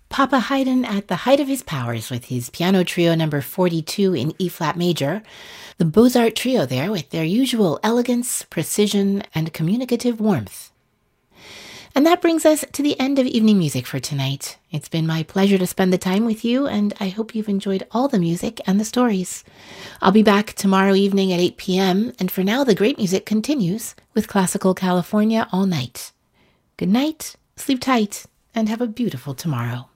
Papa Haydn at the height of his powers with his piano trio number 42 in E-flat major. The Beaux-Art trio there with their usual elegance, precision, and communicative warmth. And that brings us to the end of evening music for tonight. It's been my pleasure to spend the time with you, and I hope you've enjoyed all the music and the stories. I'll be back tomorrow evening at 8 p.m., and for now, the great music continues with Classical California all night. Good night, sleep tight, and have a beautiful tomorrow.